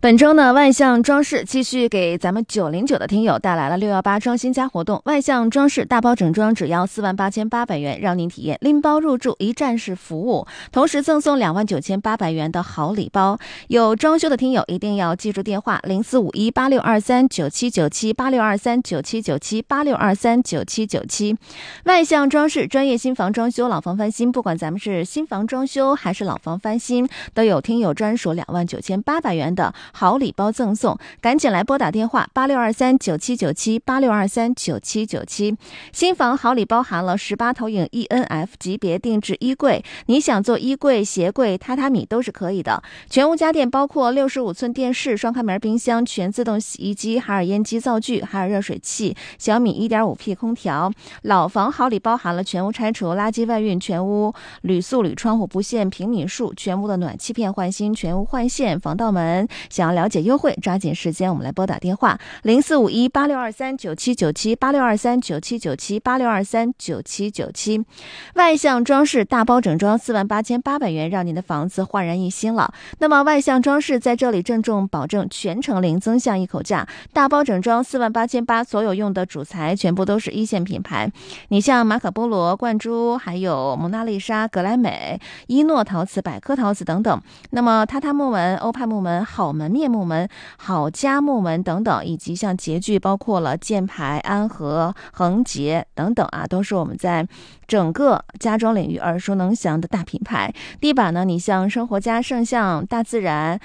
本周呢，万象装饰继续给咱们909的听友带来了618装新家活动。万象装饰大包整装只要48800元，让您体验拎包入住一站式服务，同时赠送29800元的好礼包。有装修的听友一定要记住电话0451862397978623979786239797。万象装饰专业新房装修、老房翻新，不管咱们是新房装修还是老房翻新，都有听友专属29800元的好礼包赠送，赶紧来拨打电话8623979786239797。新房好礼包含了18投影 ENF 级别定制衣柜，你想做衣柜、鞋柜、榻榻米都是可以的。全屋家电包括65寸电视、双开门冰箱、全自动洗衣机、海尔烟机灶具、海尔热水器、小米 1.5P 空调。老房好礼包含了全屋拆除、垃圾外运、全屋铝塑铝窗户不限平米数、全屋的暖气片换新、全屋换线、防盗门。想要了解优惠，抓紧时间我们来拨打电话0451862397978623979786239797。万象装饰大包整装48800元，让您的房子焕然一新了。那么万象装饰在这里郑重保证全程零增项一口价，大包整装48800，所有用的主材全部都是一线品牌。你像马可波罗、冠珠，还有蒙娜丽莎、格莱美、伊诺陶瓷、百科陶瓷等等。那么榻榻木门、欧派木门、好门面木门、好家木门等等，以及像洁具，包括了箭牌、安和、恒洁等等啊，都是我们在整个家装领域耳熟能详的大品牌。地板呢，你像生活家、圣象、大自然、